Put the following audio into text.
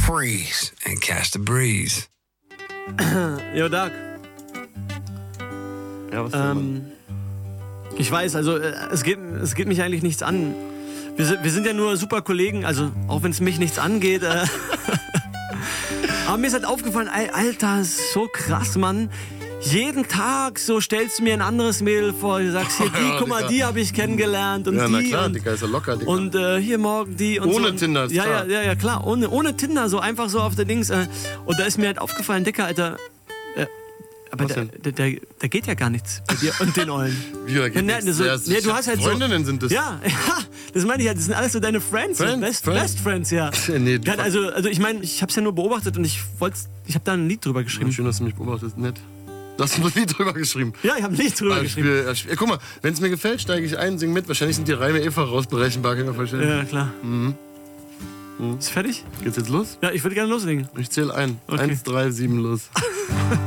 freeze and catch the breeze. Yo, Doug. Ja, was denn, Ich weiß, also es geht mich eigentlich nichts an. Wir sind ja nur super Kollegen, also auch wenn es mich nichts angeht. Aber mir ist halt aufgefallen, Alter, ist so krass, Mann. Jeden Tag so stellst du mir ein anderes Mädel vor. Du sagst, hier, die, guck mal, die habe ich kennengelernt. Und Ja, die na klar, und, Digga, ist ja locker, Digga. und hier morgen die. Und Ohne so. Tinder, ist klar. Ja, klar. Ohne Tinder, so einfach so auf der Dings. Und da ist mir halt aufgefallen, Dicker, Alter. Aber da geht ja gar nichts bei dir und den Ollen. Wie, da geht nichts? Du hast halt Freundinnen sind das. Ja, das meine ich ja. Das sind alles so deine Friends. Best Friends, ja. Nee, Ja, also ich meine, ich habe es ja nur beobachtet und ich habe da ein Lied drüber geschrieben. Schön, dass du mich beobachtest. Nett. Du hast ein Lied drüber geschrieben. Ja, ich habe ein Lied drüber geschrieben. Guck mal, wenn es mir gefällt, steige ich ein, sing mit. Wahrscheinlich sind die Reime vorausberechenbar, kann ich mir vorstellen. Ja, klar. Ist fertig? Geht's jetzt los? Ja, ich würde gerne loslegen. Ich zähle ein. Okay. 1, 3, 7, los.